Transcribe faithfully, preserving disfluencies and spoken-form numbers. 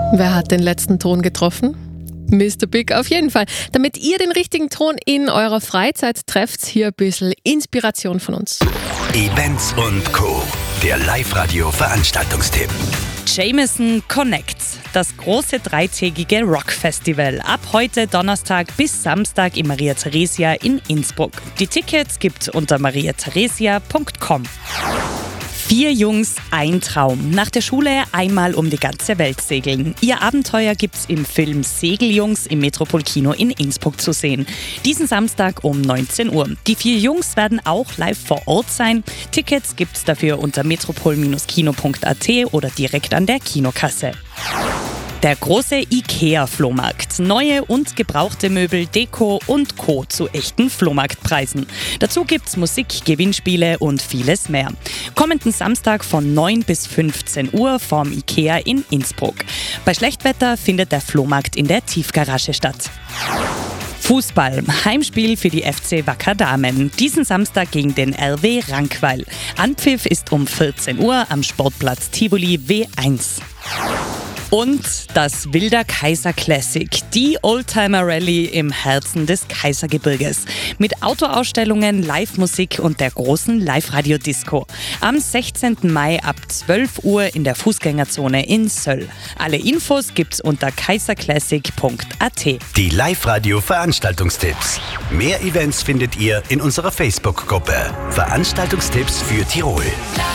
Wer hat den letzten Ton getroffen? Mister Big auf jeden Fall. Damit ihr den richtigen Ton in eurer Freizeit trefft, hier ein bisschen Inspiration von uns. Events und Co. Der Live-Radio-Veranstaltungstipp. Jameson Connects, das große dreitägige Rock-Festival. Ab heute Donnerstag bis Samstag im Maria Theresia in Innsbruck. Die Tickets gibt's unter maria theresia punkt com. Vier Jungs, ein Traum. Nach der Schule einmal um die ganze Welt segeln. Ihr Abenteuer gibt's im Film Segeljungs im Metropol-Kino in Innsbruck zu sehen. Diesen Samstag um neunzehn Uhr. Die vier Jungs werden auch live vor Ort sein. Tickets gibt's dafür unter metropol kino punkt a t oder direkt an der Kinokasse. Der große IKEA-Flohmarkt. Neue und gebrauchte Möbel, Deko und Co. zu echten Flohmarktpreisen. Dazu gibt's Musik, Gewinnspiele und vieles mehr. Kommenden Samstag von neun bis fünfzehn Uhr vorm IKEA in Innsbruck. Bei Schlechtwetter findet der Flohmarkt in der Tiefgarage statt. Fußball. Heimspiel für die F C Wacker Damen. Diesen Samstag gegen den R W Rankweil. Anpfiff ist um vierzehn Uhr am Sportplatz Tivoli W eins. Und das Wilder Kaiser Classic, die Oldtimer-Rallye im Herzen des Kaisergebirges. Mit Autoausstellungen, Live-Musik und der großen Live-Radio-Disco. Am sechzehnten Mai ab zwölf Uhr in der Fußgängerzone in Söll. Alle Infos gibt's unter kaiserclassic punkt a t. Die Live-Radio-Veranstaltungstipps. Mehr Events findet ihr in unserer Facebook-Gruppe. Veranstaltungstipps für Tirol.